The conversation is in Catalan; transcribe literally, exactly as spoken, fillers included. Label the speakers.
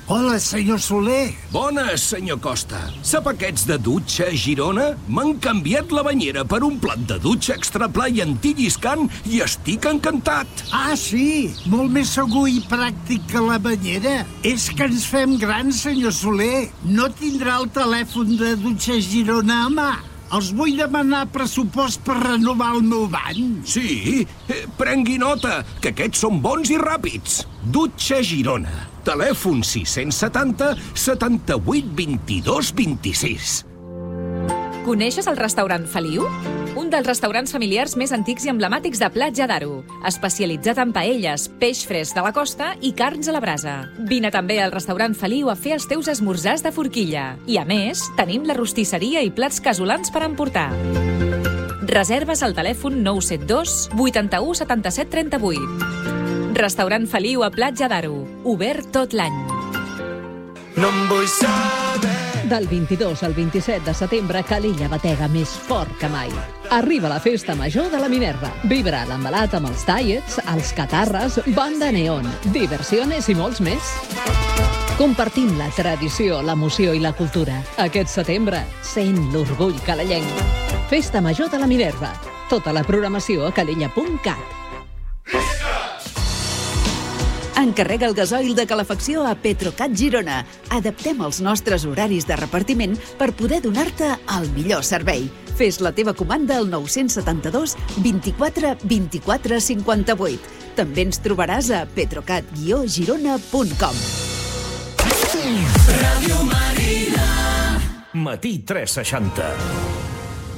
Speaker 1: Hola, senyor Soler.
Speaker 2: Bones, senyor Costa. Sap aquests de dutxa a Girona? M'han canviat la banyera per un plat de dutxa extra pla i antilliscant i estic encantat.
Speaker 1: Ah, sí? Molt més segur i pràctic que la banyera. És que ens fem grans, senyor Soler. No tindrà el telèfon de dutxa a Girona a mà. Els vull demanar pressupost per renovar el meu bany.
Speaker 2: Sí, eh, prengui nota, que aquests són bons i ràpids. Dutxa Girona. Telèfon sis setanta, setanta-vuit, vint-i-dos, vint-i-sis.
Speaker 3: Coneixes el restaurant Feliu? Un dels restaurants familiars més antics i emblemàtics de Platja d'Aro, especialitzat en paelles, peix fresc de la costa i carns a la brasa. Vine també al restaurant Feliu a fer els teus esmorzars de forquilla. I a més, tenim la rostisseria i plats casolans per emportar. Reserves al telèfon nou set dos, vuitanta-u, setanta-set, trenta-vuit. Restaurant Feliu a Platja d'Aro, obert tot l'any.
Speaker 4: No em vull saber.
Speaker 5: Del vint-i-dos al vint-i-set de setembre, Calella batega més fort que mai. Arriba la festa major de la Minerva. Vibra l'embalat amb els tallets, els catarres, banda neon, diversiones i molts més. Compartim la tradició, l'emoció i la cultura. Aquest setembre, sent l'orgull calellenc. Festa major de la Minerva. Tota la programació a calella punt cat.
Speaker 6: Encarrega el gasoil de calefacció a Petrocat Girona. Adaptem els nostres horaris de repartiment per poder donar-te el millor servei. Fes la teva comanda al nou setanta-dos, vint-i-quatre, vint-i-quatre, cinquanta-vuit. També ens trobaràs a petrocat guió girona punt com.
Speaker 4: Matí tres seixanta.